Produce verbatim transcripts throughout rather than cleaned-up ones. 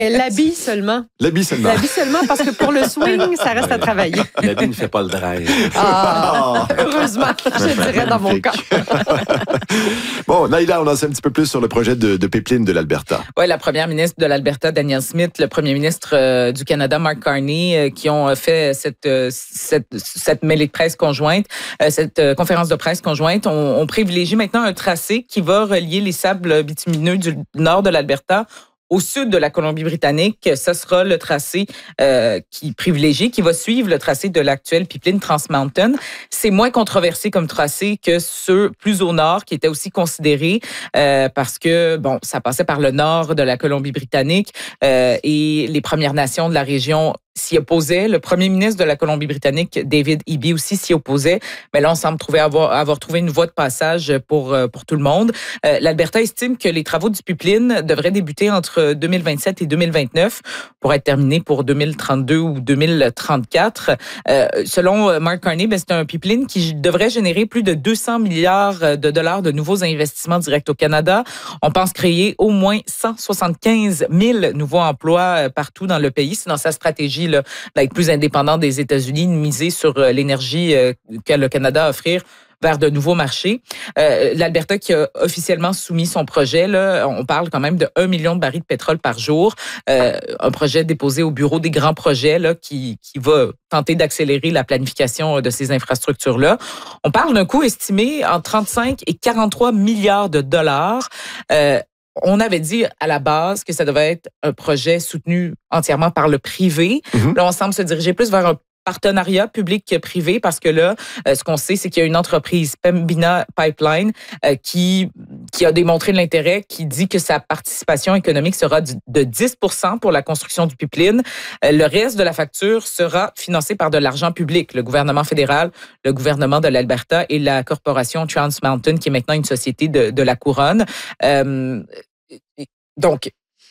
L'habille seulement. L'habille seulement. L'habille seulement parce que pour le swing, ça reste à travailler. L'habille ne fait pas le drive. Ah, heureusement, je dirais dans mon cas. Bon, Naïla, on en sait un petit peu plus sur le projet de, de pipeline de l'Alberta. Oui, la première ministre de l'Alberta, Danielle Smith, le premier ministre euh, du Canada, Mark Carney, euh, qui ont fait cette, euh, cette, cette mêlée de presse conjointe, euh, cette euh, conférence de presse conjointe. On, on privilégie maintenant un tracé qui va relier les sables bitumineux du nord de l'Alberta au sud de la Colombie-Britannique. Ce sera le tracé euh, qui privilégié, qui va suivre le tracé de l'actuelle pipeline Trans Mountain. C'est moins controversé comme tracé que ceux plus au nord, qui étaient aussi considérés euh, parce que, bon, ça passait par le nord de la Colombie-Britannique euh, et les Premières Nations de la région s'y opposait. Le premier ministre de la Colombie-Britannique, David Eby, aussi s'y opposait. Mais là, on semble trouver avoir, avoir trouvé une voie de passage pour, pour tout le monde. Euh, L'Alberta estime que les travaux du pipeline devraient débuter entre deux mille vingt-sept et deux mille vingt-neuf pour être terminés pour deux mille trente-deux ou deux mille trente-quatre. Euh, selon Mark Carney, ben, c'est un pipeline qui devrait générer plus de deux cents milliards de dollars de nouveaux investissements directs au Canada. On pense créer au moins cent soixante-quinze mille nouveaux emplois partout dans le pays. C'est dans sa stratégie là, d'être plus indépendant des États-Unis, de miser sur l'énergie que le Canada a à offrir vers de nouveaux marchés. Euh, L'Alberta qui a officiellement soumis son projet, là, on parle quand même de un million de barils de pétrole par jour. Euh, un projet déposé au bureau des grands projets là, qui, qui va tenter d'accélérer la planification de ces infrastructures-là. On parle d'un coût estimé entre trente-cinq et quarante-trois milliards de dollars. Euh, On avait dit à la base que ça devait être un projet soutenu entièrement par le privé. Mm-hmm. Là, on semble se diriger plus vers un partenariat public-privé parce que là, euh, ce qu'on sait, c'est qu'il y a une entreprise, Pembina Pipeline, euh, qui, qui a démontré de l'intérêt, qui dit que sa participation économique sera de dix pour cent pour la construction du pipeline. Euh, le reste de la facture sera financé par de l'argent public, le gouvernement fédéral, le gouvernement de l'Alberta et la corporation Trans Mountain, qui est maintenant une société de, de la couronne. Euh, donc,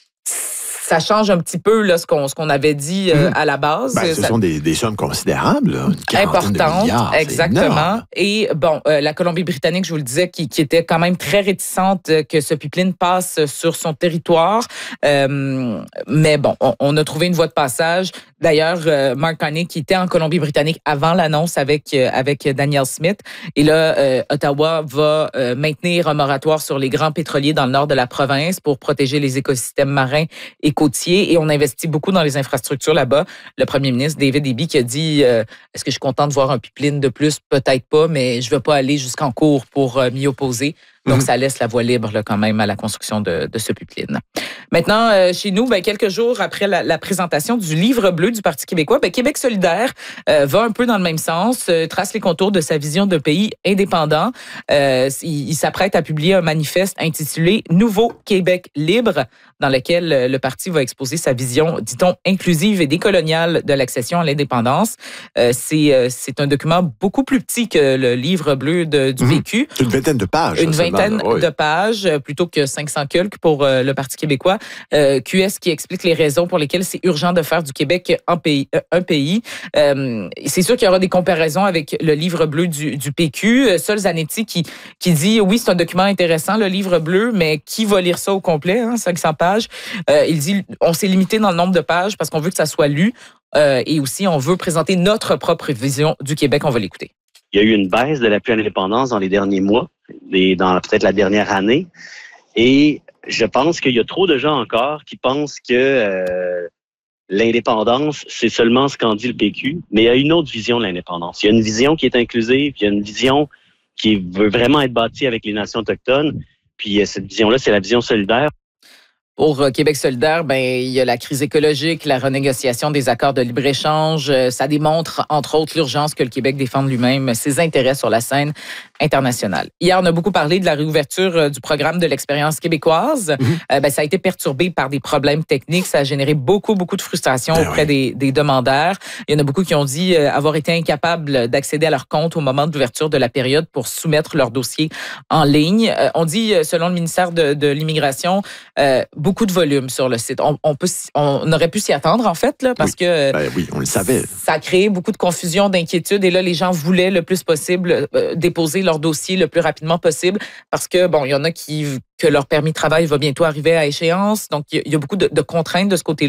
ça change un petit peu là, ce qu'on ce qu'on avait dit euh, à la base. Ben, ce ça... sont des, des sommes considérables, là, une importantes, milliards, exactement. Et bon, euh, la Colombie-Britannique, je vous le disais, qui, qui était quand même très réticente que ce pipeline passe sur son territoire. Euh, mais bon, on, on a trouvé une voie de passage. D'ailleurs, euh, Mark Carney, qui était en Colombie-Britannique avant l'annonce avec euh, avec Danielle Smith, et là, euh, Ottawa va euh, maintenir un moratoire sur les grands pétroliers dans le nord de la province pour protéger les écosystèmes marins et côtiers. Et on investit beaucoup dans les infrastructures là-bas. Le premier ministre David Eby qui a dit euh, est-ce que je suis content de voir un pipeline de plus? Peut-être pas, mais je ne vais pas aller jusqu'en cours pour euh, m'y opposer. Donc, mm-hmm. ça laisse la voie libre là, quand même à la construction de, de ce pipeline. Maintenant, euh, chez nous, ben, quelques jours après la, la présentation du livre bleu du Parti québécois, ben, Québec solidaire euh, va un peu dans le même sens, euh, trace les contours de sa vision de pays indépendant. Euh, il, il s'apprête à publier un manifeste intitulé « Nouveau Québec libre », dans lequel euh, le parti va exposer sa vision, dit-on, inclusive et décoloniale de l'accession à l'indépendance. Euh, c'est, euh, c'est un document beaucoup plus petit que le livre bleu de, du mmh. P Q. C'est une vingtaine de pages. Une vingtaine oui. de pages, plutôt que cinq cents quelques pour euh, le Parti québécois. Euh, Q S qui explique les raisons pour lesquelles c'est urgent de faire du Québec un pays. Euh, un pays. Euh, c'est sûr qu'il y aura des comparaisons avec le livre bleu du, du P Q. Sol Zanetti qui, qui dit, oui, c'est un document intéressant, le livre bleu, mais qui va lire ça au complet, hein, cinq cents pages? Euh, il dit, on s'est limité dans le nombre de pages parce qu'on veut que ça soit lu euh, et aussi on veut présenter notre propre vision du Québec. On va l'écouter. Il y a eu une baisse de l'appui à l'indépendance dans les derniers mois, et dans peut-être la dernière année. Et je pense qu'il y a trop de gens encore qui pensent que euh, l'indépendance, c'est seulement ce qu'en dit le P Q, mais il y a une autre vision de l'indépendance. Il y a une vision qui est inclusive, il y a une vision qui veut vraiment être bâtie avec les nations autochtones. Puis cette vision-là, c'est la vision solidaire. Pour Québec solidaire, ben il y a la crise écologique, la renégociation des accords de libre-échange. Ça démontre, entre autres, l'urgence que le Québec défende lui-même ses intérêts sur la scène internationale. Hier, on a beaucoup parlé de la réouverture du programme de l'expérience québécoise. Mm-hmm. Euh, ben, ça a été perturbé par des problèmes techniques. Ça a généré beaucoup, beaucoup de frustration ben auprès oui. des, des demandeurs. Il y en a beaucoup qui ont dit avoir été incapables d'accéder à leur compte au moment de l'ouverture de la période pour soumettre leur dossier en ligne. Euh, on dit, selon le ministère de, de l'Immigration, euh, beaucoup de volume sur le site. On, on, peut, on aurait pu s'y attendre, en fait, là, parce oui. que ben oui, on le savait. Ça a créé beaucoup de confusion, d'inquiétude. Et là, les gens voulaient le plus possible euh, déposer leur leur dossier le plus rapidement possible parce que, bon, il y en a qui que leur permis de travail va bientôt arriver à échéance. Donc, il y a beaucoup de, de contraintes de ce côté-là.